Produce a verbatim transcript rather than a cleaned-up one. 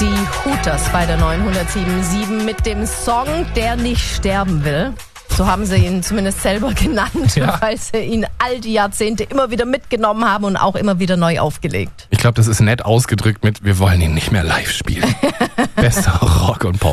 Die Hooters bei der neunhundertsieben Komma sieben mit dem Song, der nicht sterben will. So haben sie ihn zumindest selber genannt, Ja. weil sie ihn all die Jahrzehnte immer wieder mitgenommen haben und auch immer wieder neu aufgelegt. Ich glaube, das ist nett ausgedrückt mit, wir wollen ihn nicht mehr live spielen. Bester Rock und Pop.